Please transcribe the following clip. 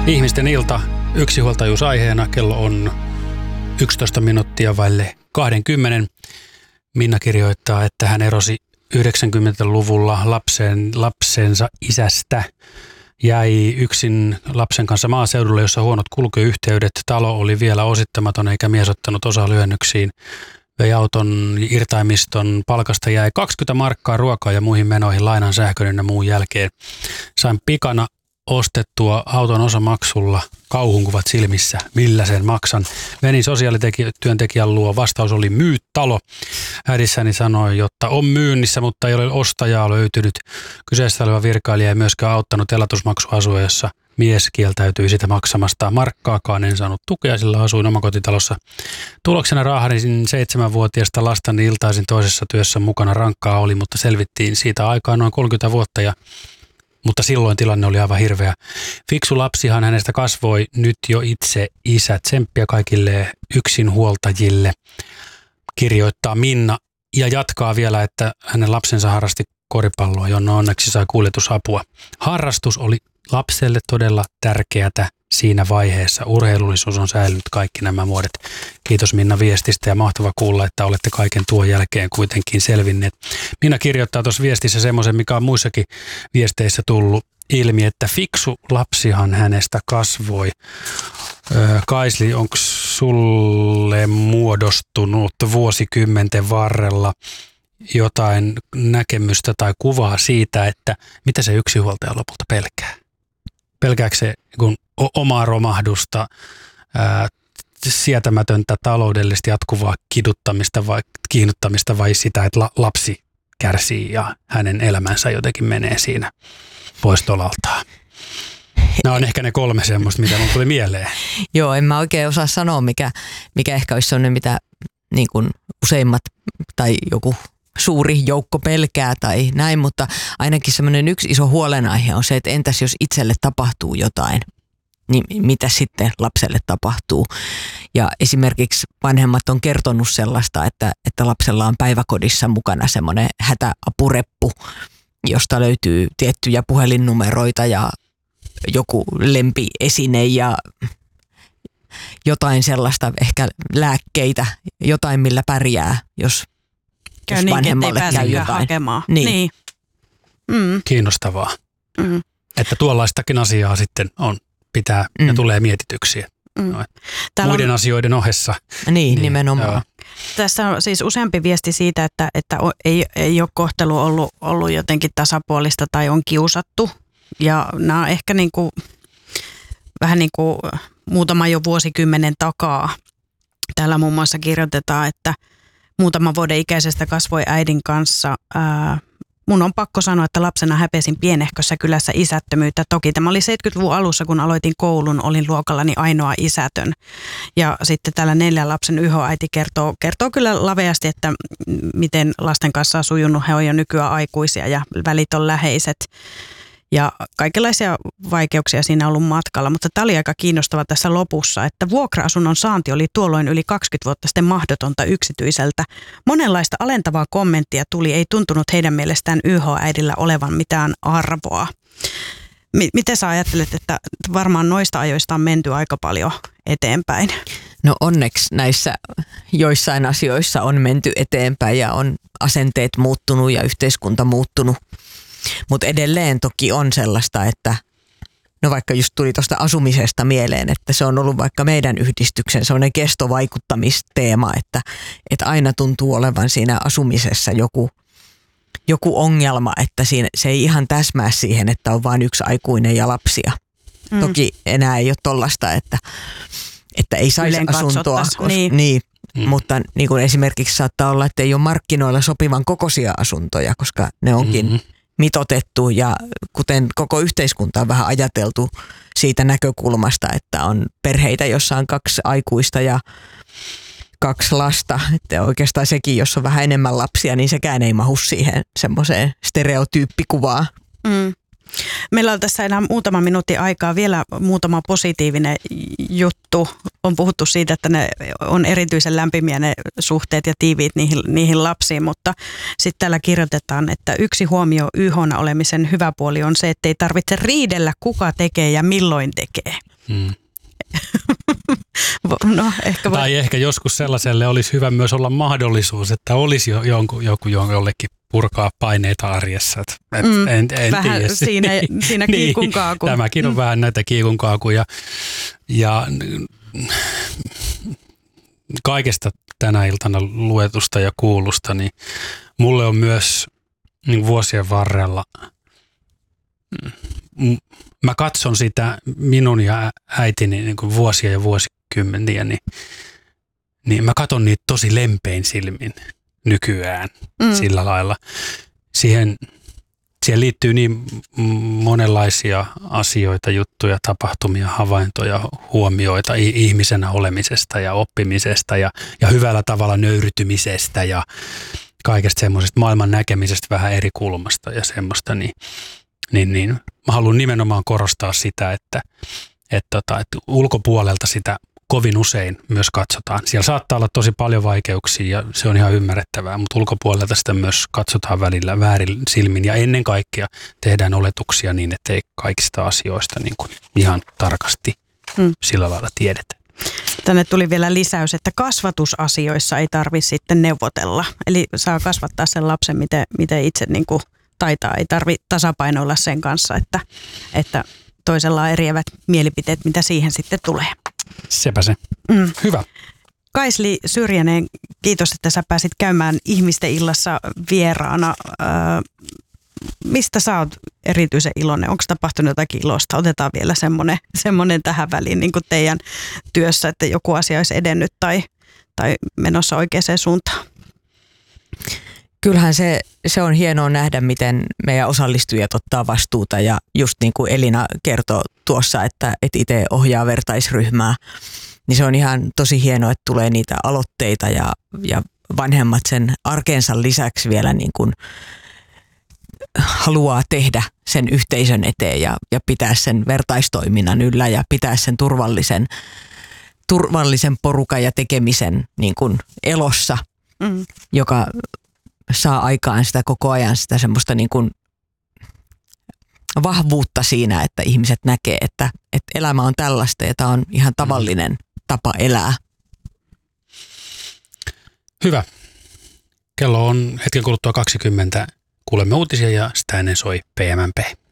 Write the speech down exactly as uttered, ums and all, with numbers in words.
Ihmisten ilta, yksinhuoltajuus aiheena. Kello on yksitoista minuuttia vaille kaksikymmentä. Minna kirjoittaa, että hän erosi yhdeksänkymmentäluvulla lapsen, lapsensa isästä. Jäi yksin lapsen kanssa maaseudulle, jossa huonot kulkuyhteydet. Talo oli vielä osittamaton eikä mies ottanut osaa lyhennyksiin. Vei auton irtaimiston, palkasta jäi kaksikymmentä markkaa ruokaa ja muihin menoihin lainan, sähkön ja muun jälkeen. Sain pikana ostettua auton osamaksulla, kauhunkuvat silmissä, millä sen maksan. Menin sosiaalityöntekijän luo, vastaus oli myy talo. Äidissäni sanoi, jotta on myynnissä, mutta ei ole ostajaa löytynyt. Kyseessä oleva virkailija ei myöskään auttanut elatusmaksuasua, jossa mies kieltäytyi sitä maksamasta. Markkaakaan en saanut tukea, sillä asuin omakotitalossa. Tuloksena raahasin seitsemänvuotiaasta lastani iltaisin toisessa työssä mukana. Rankkaa oli, mutta selvittiin siitä aikaa noin kolmekymmentä vuotta ja mutta silloin tilanne oli aivan hirveä. Fiksu lapsihan hänestä kasvoi, nyt jo itse isä. Tsemppiä kaikille yksinhuoltajille, kirjoittaa Minna ja jatkaa vielä, että hänen lapsensa harrasti koripalloa, jonne onneksi sai kuljetusapua. Harrastus oli lapselle todella tärkeätä siinä vaiheessa. Urheilullisuus on säilynyt kaikki nämä vuodet. Kiitos Minna viestistä ja mahtava kuulla, että olette kaiken tuon jälkeen kuitenkin selvinneet. Minna kirjoittaa tuossa viestissä semmoisen, mikä on muissakin viesteissä tullut ilmi, että fiksu lapsihan hänestä kasvoi. Öö, Kaisli, onko sulle muodostunut vuosikymmenten varrella jotain näkemystä tai kuvaa siitä, että mitä se yksinhuoltaja lopulta pelkää? Pelkääkö se kun omaa romahdusta, ää, sietämätöntä taloudellisesti jatkuvaa kiduttamista vai kiinnuttamista vai sitä, että la, lapsi kärsii ja hänen elämänsä jotenkin menee siinä poistolaltaan? Nämä on ehkä ne kolme semmoista, mitä mun tuli mieleen. Joo, en mä oikein osaa sanoa, mikä, mikä ehkä olisi sellainen, mitä niin kuin useimmat tai joku suuri joukko pelkää tai näin, mutta ainakin semmoinen yksi iso huolenaihe on se, että entäs jos itselle tapahtuu jotain, niin mitä sitten lapselle tapahtuu. Ja esimerkiksi vanhemmat on kertonut sellaista, että, että lapsella on päiväkodissa mukana semmoinen hätäapureppu, josta löytyy tiettyjä puhelinnumeroita ja joku lempiesine ja jotain sellaista, ehkä lääkkeitä, jotain millä pärjää, jos Käy niin, ettei pääsekään hakemaan. Niin. niin. Mm. Kiinnostavaa. Mm. Että tuollaistakin asiaa sitten on, pitää mm. ja tulee mietityksiä. Mm. No, muiden on asioiden ohessa. Niin, niin nimenomaan. Joo. Tässä on siis useampi viesti siitä, että, että ei, ei ole kohtelu ollut, ollut jotenkin tasapuolista tai on kiusattu. Ja nämä on ehkä niin kuin, vähän niin kuin muutama jo vuosikymmenen takaa. Täällä muun muassa kirjoitetaan, että muutaman vuoden ikäisestä kasvoi äidin kanssa. Ää, mun on pakko sanoa, että lapsena häpesin pienehkössä kylässä isättömyyttä. Toki tämä oli seitsemänkymmentäluvun alussa, kun aloitin koulun, olin luokallani ainoa isätön. Ja sitten täällä neljän lapsen yhoäiti kertoo, kertoo kyllä laveasti, että miten lasten kanssa on sujunut. He on jo nykyään aikuisia ja välit on läheiset. Ja kaikenlaisia vaikeuksia siinä on ollut matkalla, mutta tämä oli aika kiinnostava tässä lopussa, että vuokra-asunnon saanti oli tuolloin yli kaksikymmentä vuotta sitten mahdotonta yksityiseltä. Monenlaista alentavaa kommenttia tuli, ei tuntunut heidän mielestään Y H-äidillä olevan mitään arvoa. M- miten sä ajattelet, että varmaan noista ajoista on menty aika paljon eteenpäin? No onneksi näissä joissain asioissa on menty eteenpäin ja on asenteet muuttunut ja yhteiskunta muuttunut. Mutta edelleen toki on sellaista, että no vaikka just tuli tuosta asumisesta mieleen, että se on ollut vaikka meidän yhdistyksen sellainen kestovaikuttamisteema, että, että aina tuntuu olevan siinä asumisessa joku, joku ongelma, että siinä, se ei ihan täsmää siihen, että on vain yksi aikuinen ja lapsia. Mm. Toki enää ei ole tollaista, että, että ei saisi asuntoa. Koska, niin. Niin, mm. Mutta niin kuin esimerkiksi saattaa olla, että ei ole markkinoilla sopivan kokoisia asuntoja, koska ne onkin mm-hmm. mitotettu ja kuten koko yhteiskunta on vähän ajateltu siitä näkökulmasta, että on perheitä, jossa on kaksi aikuista ja kaksi lasta. Että oikeastaan sekin, jos on vähän enemmän lapsia, niin sekään ei mahu siihen semmoiseen stereotyyppikuvaan. Mm. Meillä on tässä enää muutama minuutti aikaa. Vielä muutama positiivinen juttu. On puhuttu siitä, että ne on erityisen lämpimiä ne suhteet ja tiiviit niihin, niihin lapsiin, mutta sitten täällä kirjoitetaan, että yksi huomio Y H:na olemisen hyvä puoli on se, että ei tarvitse riidellä kuka tekee ja milloin tekee. Mm. No, ehkä voi... Tai ehkä joskus sellaiselle olisi hyvä myös olla mahdollisuus, että olisi jo jonkun, joku jollekin purkaa paineita arjessa. Et mm, en, en vähän tiedä. siinä, siinä kiikun niin, kaaku. Tämäkin on mm. vähän näitä kiikun kaakuja. Ja kaikesta tänä iltana luetusta ja kuulusta, niin mulle on myös niin vuosien varrella, mä katson sitä minun ja äitini niin kuin vuosia ja vuosikymmeniä, niin, niin mä katson niitä tosi lempein silmin nykyään mm. sillä lailla. Siihen, siihen liittyy niin monenlaisia asioita, juttuja, tapahtumia, havaintoja, huomioita ihmisenä olemisesta ja oppimisesta ja, ja hyvällä tavalla nöyrytymisestä ja kaikesta semmoisesta maailman näkemisestä vähän eri kulmasta ja semmoista, niin, niin, niin mä haluan nimenomaan korostaa sitä, että, että, että, että ulkopuolelta sitä kovin usein myös katsotaan. Siellä saattaa olla tosi paljon vaikeuksia ja se on ihan ymmärrettävää, mutta ulkopuolelta sitä myös katsotaan välillä väärin silmin ja ennen kaikkea tehdään oletuksia niin, että ei kaikista asioista niin kuin ihan tarkasti hmm. sillä lailla tiedetä. Tänne tuli vielä lisäys, että kasvatusasioissa ei tarvitse sitten neuvotella. Eli saa kasvattaa sen lapsen, miten, miten itse niin kuin taitaa. Ei tarvitse tasapainoilla sen kanssa, että, että toisella on eriävät mielipiteet, mitä siihen sitten tulee. Sepä se. Mm. Hyvä. Kaisli Syrjänen, kiitos, että sä pääsit käymään Ihmisten illassa vieraana. Öö, mistä sä oot erityisen iloinen? Onko tapahtunut jotakin ilosta? Otetaan vielä semmoinen, semmoinen tähän väliin niin kuin teidän työssä, että joku asia olisi edennyt tai, tai menossa oikeaan suuntaan. Kyllähän se, se on hienoa nähdä, miten meidän osallistujat ottaa vastuuta ja just niin kuin Elina kertoi tuossa, että, että itse ohjaa vertaisryhmää, niin se on ihan tosi hienoa, että tulee niitä aloitteita ja, ja vanhemmat sen arkeensa lisäksi vielä niin kuin haluaa tehdä sen yhteisön eteen ja, ja pitää sen vertaistoiminnan yllä ja pitää sen turvallisen, turvallisen porukan ja tekemisen niin kuin elossa, mm. joka saa aikaan sitä koko ajan sitä semmoista niin kuin vahvuutta siinä, että ihmiset näkee, että, että elämä on tällaista ja tämä on ihan tavallinen tapa elää. Hyvä. Kello on hetken kuluttua kaksikymmentä. Kuulemme uutisia ja sitä ennen soi P M M P.